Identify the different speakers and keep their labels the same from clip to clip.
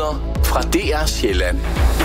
Speaker 1: Nyheder fra DR Sjælland.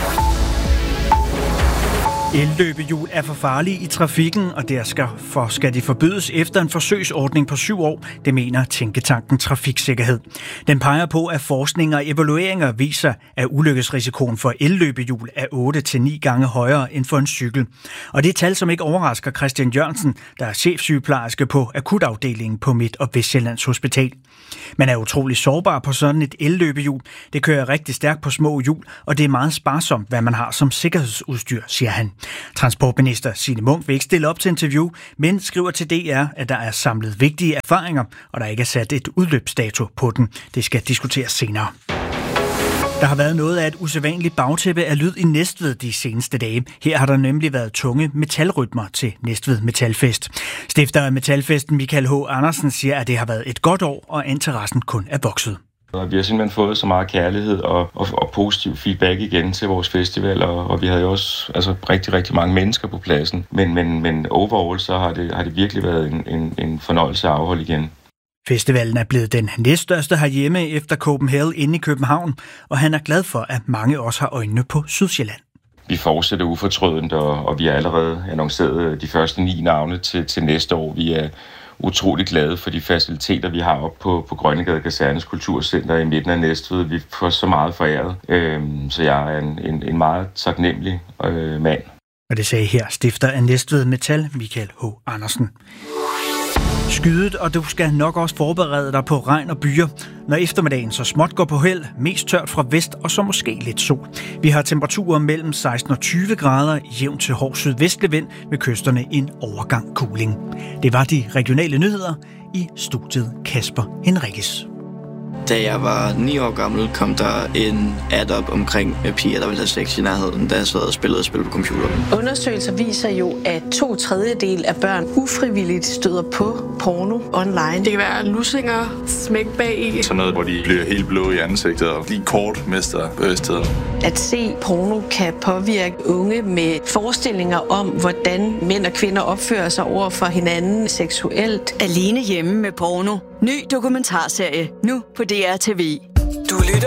Speaker 2: Elløbehjul er for farlige i trafikken, og derfor skal de forbydes efter en forsøgsordning på 7 år, det mener Tænketanken Trafiksikkerhed. Den peger på, at forskning og evalueringer viser, at ulykkesrisikoen for elløbehjul er 8-9 gange højere end for en cykel. Og det er tal, som ikke overrasker Christian Jørgensen, der er chefsygeplejerske på akutafdelingen på Midt- og Vestsjællands Hospital. Man er utrolig sårbar på sådan et elløbehjul. Det kører rigtig stærkt på små hjul, og det er meget sparsomt, hvad man har som sikkerhedsudstyr, siger han. Transportminister Signe Munk vil ikke stille op til interview, men skriver til DR, at der er samlet vigtige erfaringer, og der ikke er sat et udløbsdato på den. Det skal diskuteres senere. Der har været noget af et usædvanligt bagtæppe af lyd i Næstved de seneste dage. Her har der nemlig været tunge metalrytmer til Næstved Metalfest. Stifter af Metalfesten Michael H. Andersen siger, at det har været et godt år, og interessen kun er vokset.
Speaker 3: Vi har simpelthen fået så meget kærlighed og positiv feedback igen til vores festival, og vi havde jo også rigtig, rigtig mange mennesker på pladsen. Men overall så har det virkelig været en fornøjelse at afholde igen.
Speaker 2: Festivalen er blevet den næststørste herhjemme efter Copenhagen inde i København, og han er glad for, at mange også har øjnene på Sydsjælland.
Speaker 3: Vi fortsætter ufortrødent, og vi har allerede annonceret de første 9 navne til næste år. Vi er utrolig glade for de faciliteter, vi har oppe på Grønnegade Kasernes Kulturcenter i midten af Næstved. Vi får så meget foræret, så jeg er en meget taknemmelig mand.
Speaker 2: Og det sagde her stifter af Næstved Metal, Michael H. Andersen. Skydet, og du skal nok også forberede dig på regn og byer. Når eftermiddagen så småt går på held, mest tørt fra vest og så måske lidt sol. Vi har temperaturer mellem 16 og 20 grader, jævnt til hård sydvestlig vind, med kysterne en overgang kuling. Det var de regionale nyheder. I studiet Kasper Henriques.
Speaker 4: Da jeg var 9 år gammel, kom der en ad-op omkring piger, der ville have sex i nærheden, da jeg sad og spillede spil på computeren.
Speaker 5: Undersøgelser viser jo, at 2/3 af børn ufrivilligt støder på porno online.
Speaker 6: Det kan være lussinger, smæk bag i.
Speaker 7: Sådan noget, hvor de bliver helt blå i ansigtet og lige kort mister bevidstheden.
Speaker 5: At se porno kan påvirke unge med forestillinger om, hvordan mænd og kvinder opfører sig over for hinanden seksuelt.
Speaker 8: Alene hjemme med porno. Ny dokumentarserie nu på DR TV. Du lytter